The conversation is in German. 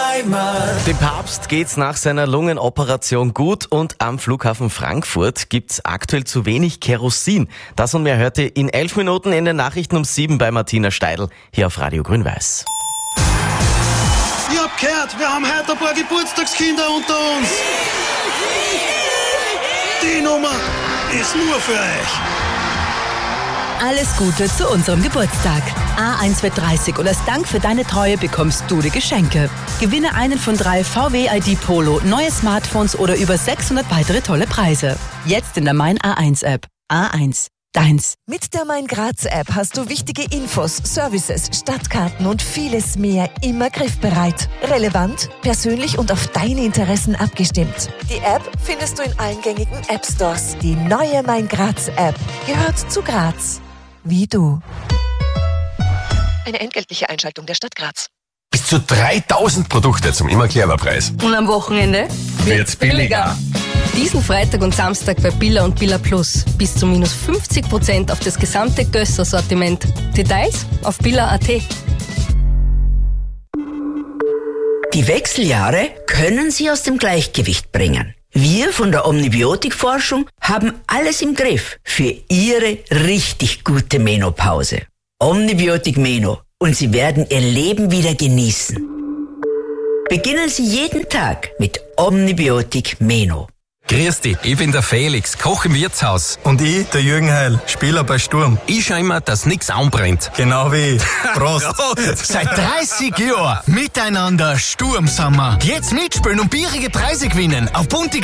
Heimat. Dem Papst geht's nach seiner Lungenoperation gut und am Flughafen Frankfurt gibt's aktuell zu wenig Kerosin. Das und mehr hört ihr in 11 Minuten in den Nachrichten um 7 bei Martina Steidl hier auf Radio Grün-Weiß. Ich hab gehört, wir haben heute ein paar Geburtstagskinder unter uns. Die Nummer ist nur für euch. Alles Gute zu unserem Geburtstag. A1 wird 30 und als Dank für deine Treue bekommst du die Geschenke. Gewinne einen von 3 VW ID Polo, neue Smartphones oder über 600 weitere tolle Preise. Jetzt in der Mein A1 App. A1. Deins. Mit der Mein Graz App hast du wichtige Infos, Services, Stadtkarten und vieles mehr immer griffbereit. Relevant, persönlich und auf deine Interessen abgestimmt. Die App findest du in allen gängigen App Stores. Die neue Mein Graz App gehört zu Graz. Wie du. Eine entgeltliche Einschaltung der Stadt Graz. Bis zu 3000 Produkte zum Immer-Clever-Preis. Und am Wochenende Wird's billiger. Diesen Freitag und Samstag bei Billa und Billa Plus. Bis zu minus 50% auf das gesamte Gösser-Sortiment. Details auf billa.at. Die Wechseljahre können Sie aus dem Gleichgewicht bringen. Wir von der Omnibiotikforschung haben alles im Griff für Ihre richtig gute Menopause. Omnibiotik Meno und Sie werden Ihr Leben wieder genießen. Beginnen Sie jeden Tag mit Omnibiotik Meno. Grüß dich, ich bin der Felix, Koch im Wirtshaus. Und ich, der Jürgen Heil, Spieler bei Sturm. Ich schau immer, dass nichts anbrennt. Genau wie ich. Prost. Seit 30 Jahren miteinander Sturm sind wir. Jetzt mitspielen und bierige Preise gewinnen auf